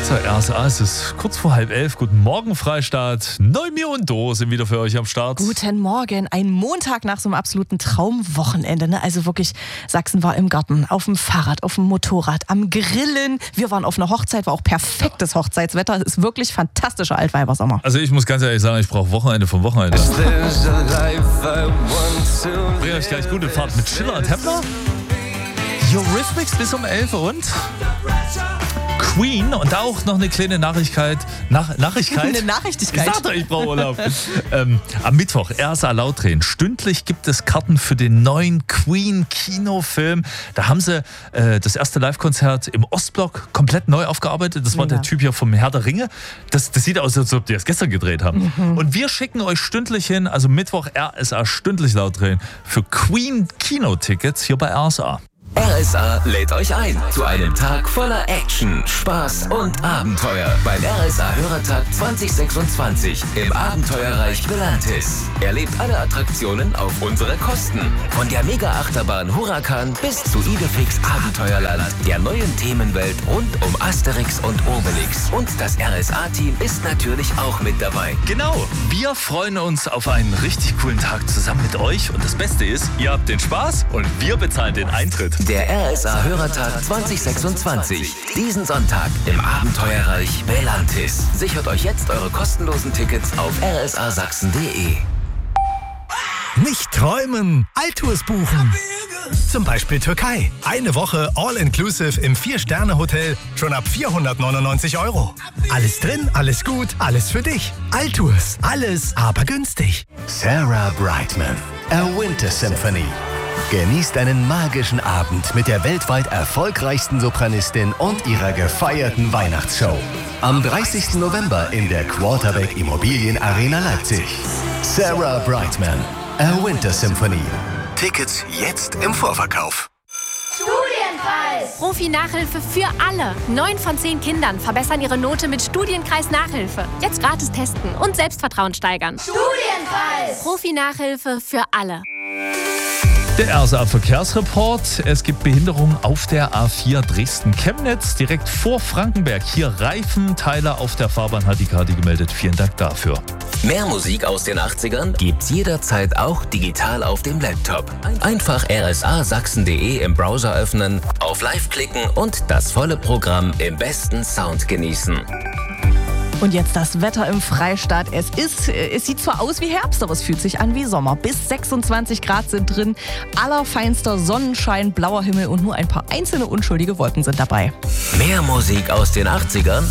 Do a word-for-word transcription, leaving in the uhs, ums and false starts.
So, R S A, es ist kurz vor halb elf. Guten Morgen, Freistaat. Neumir und Do sind wieder für euch am Start. Guten Morgen. Ein Montag nach so einem absoluten Traumwochenende. Ne? Also wirklich, Sachsen war im Garten, auf dem Fahrrad, auf dem Motorrad, am Grillen. Wir waren auf einer Hochzeit, war auch perfektes Hochzeitswetter. Es ist wirklich fantastischer Altweibersommer. Also ich muss ganz ehrlich sagen, ich brauche Wochenende vom Wochenende. Bringt euch gleich gute Fahrt mit Schiller und Hepner. Eurythmics bis um elf und Queen und auch noch eine kleine Nachrichtigkeit. Nach, Nachrichtigkeit? Eine Nachrichtigkeit. Ich sag doch, ich brauche Urlaub. ähm, am Mittwoch, R S A Lautdrehen. Stündlich gibt es Karten für den neuen Queen-Kinofilm. Da haben sie äh, das erste Live-Konzert im Ostblock komplett neu aufgearbeitet. Das war ja der Typ hier vom Herr der Ringe. Das, das sieht aus, als ob die das gestern gedreht haben. Mhm. Und wir schicken euch stündlich hin, also Mittwoch R S A stündlich Lautdrehen, für Queen-Kinotickets hier bei R S A. R S A lädt euch ein zu einem Tag voller Action, Spaß und Abenteuer beim R S A Hörertag zwanzig sechsundzwanzig im Abenteuerreich Belantis. Erlebt alle Attraktionen auf unsere Kosten. Von der Mega-Achterbahn Huracan bis zu Idefix Abenteuerland, der neuen Themenwelt rund um Asterix und Obelix. Und das R S A-Team ist natürlich auch mit dabei. Genau, wir freuen uns auf einen richtig coolen Tag zusammen mit euch. Und das Beste ist, ihr habt den Spaß und wir bezahlen den Eintritt. Der R S A Hörertag zwanzig sechsundzwanzig. Diesen Sonntag im Abenteuerreich Belantis. Sichert euch jetzt eure kostenlosen Tickets auf r s a sachsen punkt d e. Nicht träumen, Altours buchen. Zum Beispiel Türkei. Eine Woche All-Inclusive im Vier-Sterne-Hotel schon ab vierhundertneunundneunzig Euro. Alles drin, alles gut, alles für dich. Altours, alles aber günstig. Sarah Brightman, A Winter Symphony. Genießt einen magischen Abend mit der weltweit erfolgreichsten Sopranistin und ihrer gefeierten Weihnachtsshow. Am dreißigsten November in der Quarterback Immobilien Arena Leipzig. Sarah Brightman, A Winter Symphony. Tickets jetzt im Vorverkauf. Studienkreis! Profi-Nachhilfe für alle. Neun von zehn Kindern verbessern ihre Note mit Studienkreis-Nachhilfe. Jetzt gratis testen und Selbstvertrauen steigern. Studienkreis! Profi-Nachhilfe für alle. Der R S A-Verkehrsreport. Es gibt Behinderungen auf der A vier Dresden-Chemnitz, direkt vor Frankenberg. Hier Reifenteile auf der Fahrbahn, hat die Kati gemeldet. Vielen Dank dafür. Mehr Musik aus den achtzigern gibt's jederzeit auch digital auf dem Laptop. Einfach r s a sachsen punkt d e im Browser öffnen, auf Live klicken und das volle Programm im besten Sound genießen. Und jetzt das Wetter im Freistaat. Es ist, es sieht zwar aus wie Herbst, aber es fühlt sich an wie Sommer. Bis sechsundzwanzig Grad sind drin, allerfeinster Sonnenschein, blauer Himmel und nur ein paar einzelne unschuldige Wolken sind dabei. Mehr Musik aus den achtzigern